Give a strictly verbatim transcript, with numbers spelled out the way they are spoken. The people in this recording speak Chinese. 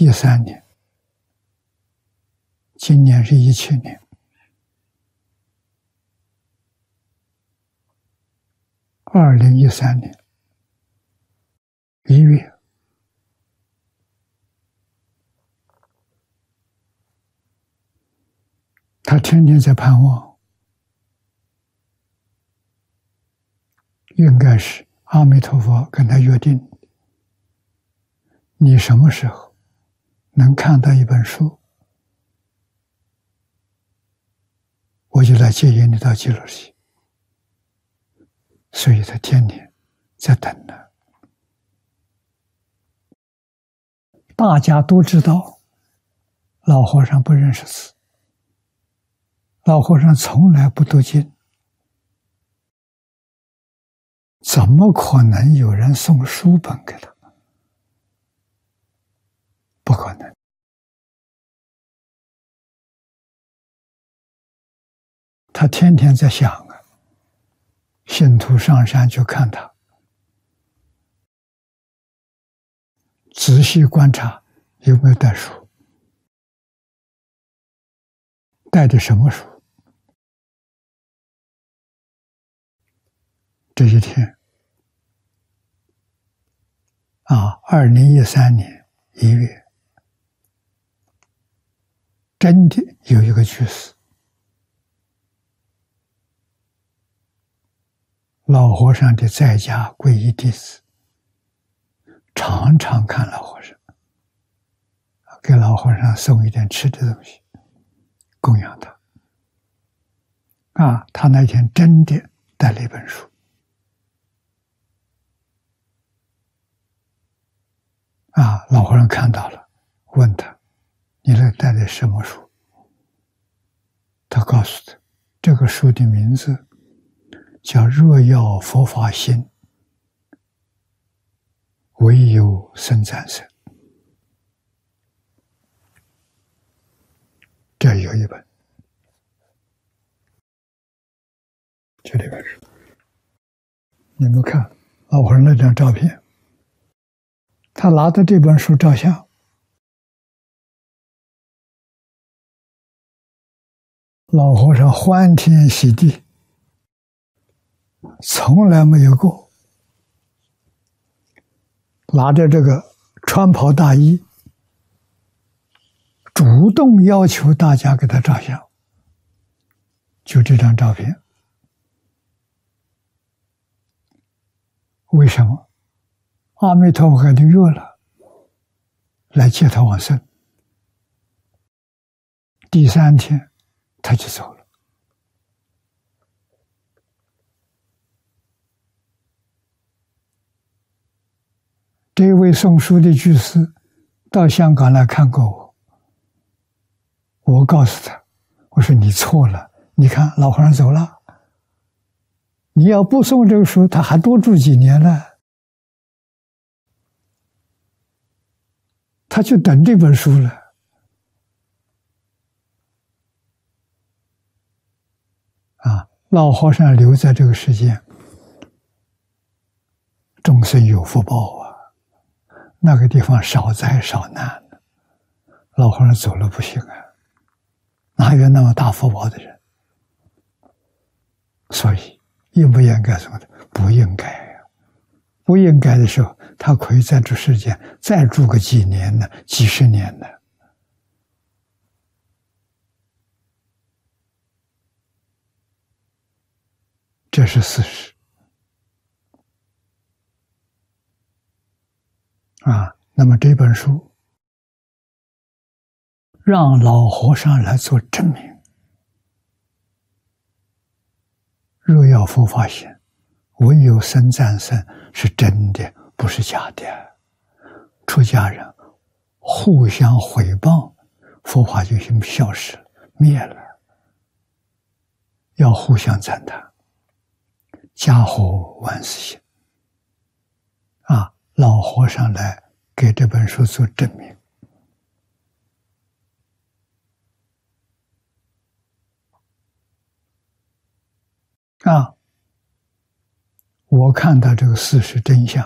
一三年，今年是一七年，二零一三年一月，他天天在盼望，应该是阿弥陀佛跟他约定，你什么时候能看到一本书，我就来接引你到极乐世界。所以他天天在等呢。大家都知道，老和尚不认识字，老和尚从来不读经，怎么可能有人送书本给他？不可能。他天天在想啊，信徒上山去看他，仔细观察有没有带书，带的什么书。这一天啊，二零一三年一月，真的有一个居士，老和尚的在家皈依弟子，常常看老和尚，给老和尚送一点吃的东西，供养他。啊，他那天真的带了一本书。啊，老和尚看到了，问他：“你那带的什么书？”他告诉他，这个书的名字叫《若要佛法心，唯有僧赞僧》。这有一本，就这本书。你们看老和尚那张照片。他拿着这本书照相，老和尚欢天喜地，从来没有过。拿着这个穿袍大衣，主动要求大家给他照相。就这张照片，为什么？阿弥陀佛给他约了，来接他往生。第三天，他就走了。这位送书的居士到香港来看过我，我告诉他，我说你错了，你看老和尚走了，你要不送这个书，他还多住几年呢。他就等这本书了。啊，老和尚留在这个世间，众生有福报啊，那个地方少灾少难。老和尚走了不行啊，哪有那么大福报的人？所以应不应该什么的？不应该呀、啊！不应该的时候，他可以在这世间再住个几年呢，几十年呢。这是事实。啊，那么这本书让老和尚来做证明，若要佛法行，唯有僧赞僧是真的，不是假的。出家人互相毁谤，佛法就消失了，灭了。要互相赞叹，家和万事兴。啊，老和尚来给这本书做证明。啊，我看到这个事实真相，